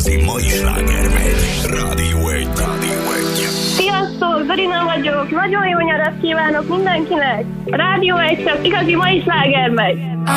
igazi mai sláger megy. Rádió 1. Sziasztok, Dorina vagyok, nagyon jó nyarat kívánok mindenkinek. Rádió 1, csak igazi mai sláger megy.